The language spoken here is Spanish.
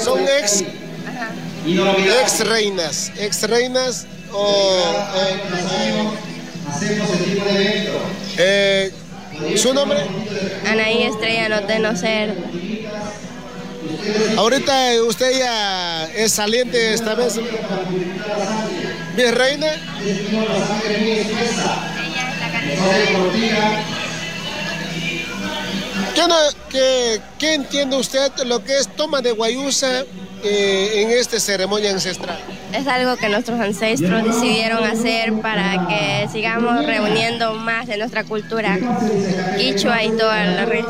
Son ex reinas ¿su nombre? Anaí Estrella Noteno Cerda. Ahorita usted ya es saliente esta vez. ¿Virreina? ¿Qué entiende usted lo que es toma de guayusa en esta ceremonia ancestral? Es algo que nuestros ancestros decidieron hacer para que sigamos reuniendo más de nuestra cultura quichua y toda la región.